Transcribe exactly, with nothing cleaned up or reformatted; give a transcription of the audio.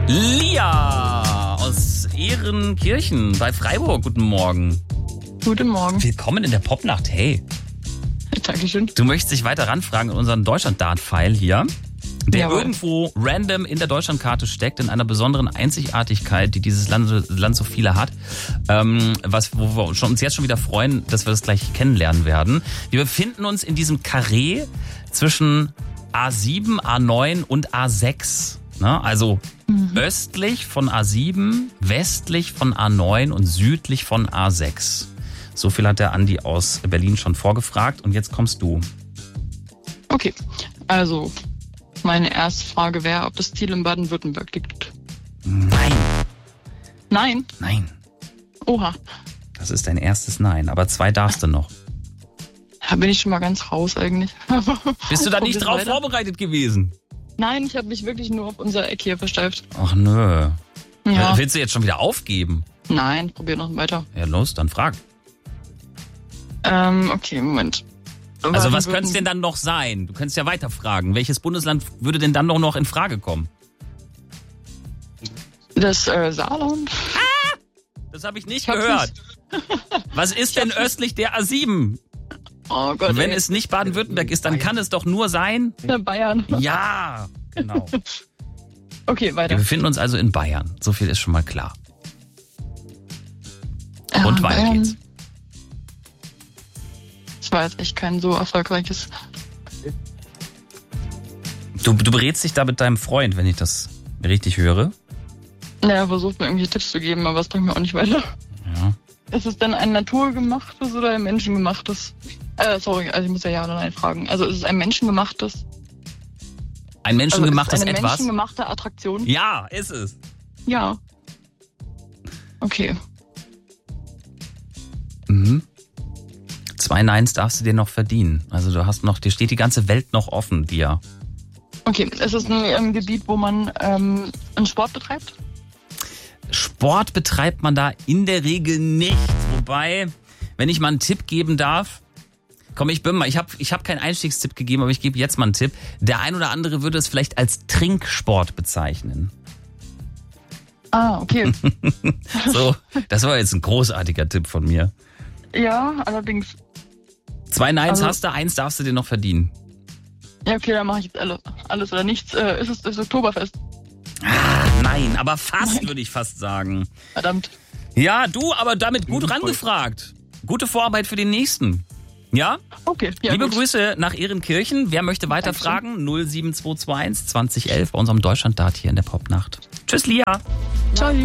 Lia aus Ehrenkirchen bei Freiburg. Guten Morgen. Guten Morgen. Willkommen in der Popnacht. Hey. Dankeschön. Du möchtest dich weiter ranfragen in unseren Deutschland-Dart-File hier, der Jawohl. irgendwo random in der Deutschlandkarte steckt, in einer besonderen Einzigartigkeit, die dieses Land, Land so viele hat, ähm, was, wo wir uns jetzt schon wieder freuen, dass wir das gleich kennenlernen werden. Wir befinden uns in diesem Karree zwischen A sieben, A neun und A sechs. Ne? Also mhm. östlich von A sieben, westlich von A neun und südlich von A sechs. So viel hat der Andi aus Berlin schon vorgefragt und jetzt kommst du. Okay, also meine erste Frage wäre, ob das Ziel in Baden-Württemberg liegt. Nein. Nein? Nein. Oha. Das ist dein erstes Nein, aber zwei darfst du noch. Da bin ich schon mal ganz raus eigentlich. Bist du da nicht drauf weiter? vorbereitet gewesen? Nein, ich habe mich wirklich nur auf unser Eck hier versteift. Ach nö. Ja. Willst du jetzt schon wieder aufgeben? Nein, probier noch weiter. Ja, los, dann frag. Ähm, okay, Moment. Also was könnte es denn dann noch sein? Du könntest ja weiter fragen. Welches Bundesland würde denn dann noch, noch in Frage kommen? Das äh, Saarland? Ah, das habe ich nicht ich gehört. Nicht. Was ist denn östlich der A sieben? Oh Gott. Wenn ey. es nicht Baden-Württemberg ist, dann kann es doch nur sein... Bayern. Ja, genau. Okay, weiter. Wir befinden uns also in Bayern. So viel ist schon mal klar. Ja, Und weiter Bayern. geht's. Das war jetzt echt kein so erfolgreiches... Du, du berätst dich da mit deinem Freund, wenn ich das richtig höre. Ja, er versucht mir irgendwie Tipps zu geben, aber es bringt mir auch nicht weiter. Ja. Ist es denn ein naturgemachtes oder ein menschengemachtes? Äh, sorry, also ich muss ja ja oder nein fragen. Also ist es ein menschengemachtes? Ein menschengemachtes also ist es eine Etwas? menschengemachte Attraktion? Ja, ist es. Ja. Okay. Mhm. Zwei Neins darfst du dir noch verdienen. Also du hast noch, dir steht die ganze Welt noch offen, dir. Okay, ist es ein, ein Gebiet, wo man ähm, einen Sport betreibt? Sport betreibt man da in der Regel nicht. Wobei, wenn ich mal einen Tipp geben darf, komm, ich bin mal, ich habe ich hab keinen Einstiegstipp gegeben, aber ich gebe jetzt mal einen Tipp. Der ein oder andere würde es vielleicht als Trinksport bezeichnen. Ah, okay. So, das war jetzt ein großartiger Tipp von mir. Ja, allerdings. Zwei Neins also, hast du, eins darfst du dir noch verdienen. Ja, okay, dann mache ich jetzt alles, alles oder nichts. Äh, ist es das Oktoberfest? Ah, nein, aber fast, würde ich fast sagen. Verdammt. Ja, du, aber damit gut rangefragt. Gute Vorarbeit für den nächsten. Ja? Okay. Ja, Liebe gut. Grüße nach Ehrenkirchen. Wer möchte weiterfragen? null sieben zwei zwei eins zwanzig elf bei unserem Deutschland-Dart hier in der Popnacht. Tschüss, Lia. Ciao.